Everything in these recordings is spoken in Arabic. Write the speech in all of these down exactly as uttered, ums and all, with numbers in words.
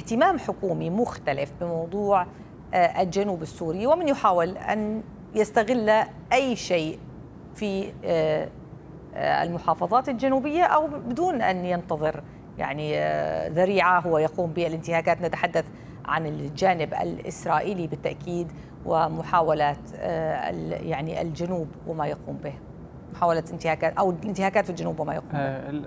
اهتمام حكومي مختلف بموضوع الجنوب السوري، ومن يحاول أن يستغل أي شيء في المحافظات الجنوبية أو بدون أن ينتظر يعني ذريعة هو يقوم بالانتهاكات. نتحدث عن الجانب الإسرائيلي بالتأكيد ومحاولات يعني الجنوب وما يقوم به، محاولة انتهاكات أو الانتهاكات في الجنوب وما يقوم به.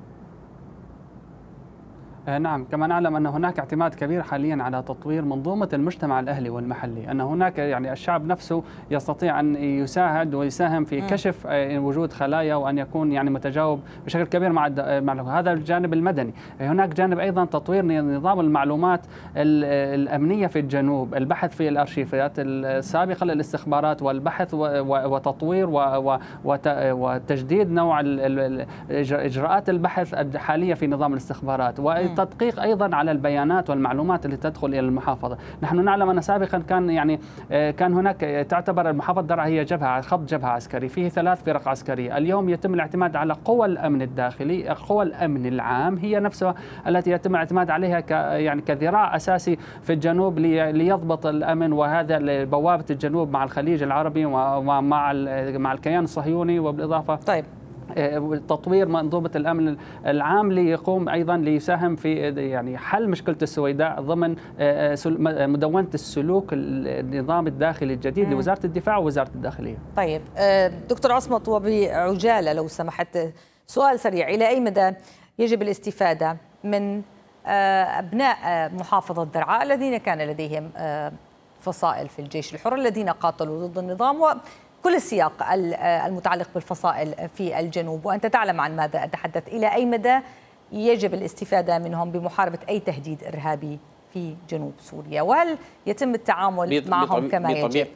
نعم، كما نعلم أن هناك اعتماد كبير حاليا على تطوير منظومة المجتمع الأهلي والمحلي، أن هناك يعني الشعب نفسه يستطيع أن يساعد ويساهم في كشف وجود خلايا وأن يكون يعني متجاوب بشكل كبير مع مع هذا الجانب المدني. هناك جانب أيضا تطوير نظام المعلومات الأمنية في الجنوب، البحث في الأرشيفات السابقة للاستخبارات والبحث وتطوير وتجديد نوع إجراءات البحث الحالية في نظام الاستخبارات، تدقيق أيضا على البيانات والمعلومات التي تدخل إلى المحافظة. نحن نعلم أن سابقا كان يعني كان هناك تعتبر المحافظة درعا هي جبهة خط جبهة عسكري، فيه ثلاث فرق عسكرية. اليوم يتم الاعتماد على قوى الأمن الداخلي، قوى الأمن العام هي نفسها التي يتم الاعتماد عليها ك يعني كذراع أساسي في الجنوب ليضبط الأمن، وهذا بوابة الجنوب مع الخليج العربي ومع مع الكيان الصهيوني. وبالإضافة طيب تطوير منظومة الأمن العام ليقوم أيضا ليساهم في يعني حل مشكلة السويداء ضمن مدونة السلوك النظام الداخلي الجديد لوزارة الدفاع ووزارة الداخلية. طيب دكتور عصمت، وبعجالة لو سمحت سؤال سريع، إلى أي مدى يجب الاستفادة من أبناء محافظة درعا الذين كان لديهم فصائل في الجيش الحر الذين قاتلوا ضد النظام و كل السياق المتعلق بالفصائل في الجنوب، وأنت تعلم عن ماذا أتحدث، إلى أي مدى يجب الاستفادة منهم بمحاربة أي تهديد إرهابي في جنوب سوريا، وهل يتم التعامل معهم كما يجب؟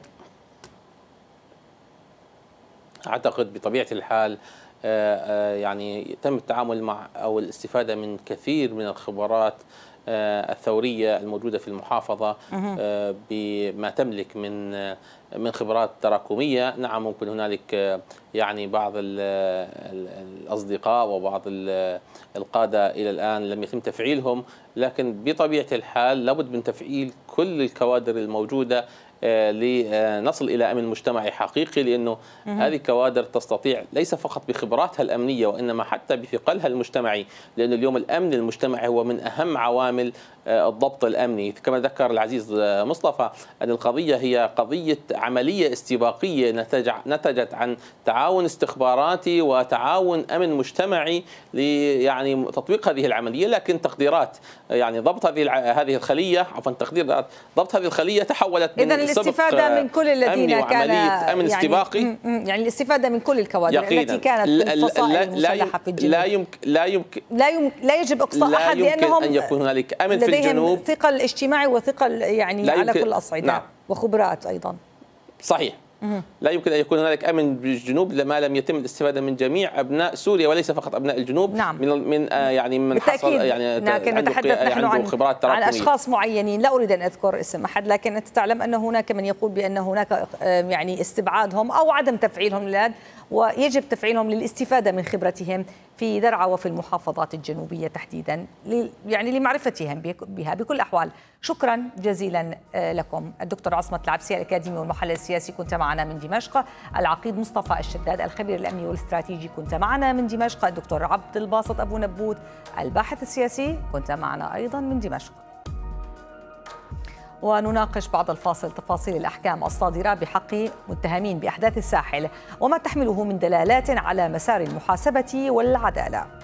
أعتقد بطبيعة الحال يعني يتم التعامل مع أو الاستفادة من كثير من الخبرات الثورية الموجودة في المحافظة بما تملك من من خبرات تراكمية. نعم، ممكن هنالك يعني بعض الأصدقاء وبعض القادة إلى الآن لم يتم تفعيلهم، لكن بطبيعة الحال لابد من تفعيل كل الكوادر الموجودة لنصل إلى أمن مجتمعي حقيقي، لأنه هذه الكوادر تستطيع ليس فقط بخبراتها الأمنية وإنما حتى بثقلها المجتمعي، لأن اليوم الأمن المجتمعي هو من أهم عوامل الضبط الأمني. كما ذكر العزيز مصطفى أن القضية هي قضية عملية استباقية نتجت عن تعاون استخباراتي وتعاون أمن مجتمعي يعني تطبيق هذه العملية، لكن تقديرات يعني ضبط هذه هذه الخلية عفوا تقدير ضبط هذه الخلية تحولت من الاستفادة من كل الذين كان أمن يعني استباقي، يعني الاستفادة من كل الكوادر التي كانت في الفصائل المسلحة في الجنوب. لا يمكن لا يمكن لا يمكن لا يجب إقصاء أحد، لأنهم أن يكون هنالك أمن في الجنوب، ثقل اجتماعي وثقل يعني على كل الأصعدة. نعم. وخبرات أيضا. صحيح. لا يمكن أن يكون هنالك أمن بالجنوب لما لم يتم الاستفادة من جميع أبناء سوريا وليس فقط أبناء الجنوب. نعم. من من آه يعني من حصل يعني لكن نتحدث نحن عن, خبرات عن أشخاص معينين، لا أريد أن أذكر اسم أحد، لكن أنت تعلم أن هناك من يقول بأن هناك يعني استبعادهم أو عدم تفعيلهم للآن، ويجب تفعيلهم للاستفادة من خبرتهم في درعا وفي المحافظات الجنوبية تحديدا، يعني لمعرفتهم بها بكل الأحوال. شكرا جزيلا لكم الدكتور عصمت العبسي الأكاديمي والمحلل السياسي كنت معنا من دمشق، العقيد مصطفى الشداد الخبير الأمني والاستراتيجي كنت معنا من دمشق، الدكتور عبد الباسط أبو نبوت الباحث السياسي كنت معنا أيضا من دمشق. ونناقش بعد الفاصل تفاصيل الأحكام الصادرة بحق متهمين بأحداث الساحل وما تحمله من دلالات على مسار المحاسبة والعدالة.